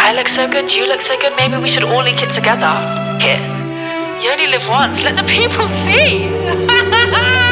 I look so good, you look so good, maybe we should all link it together. Here. You only live once, let the people see.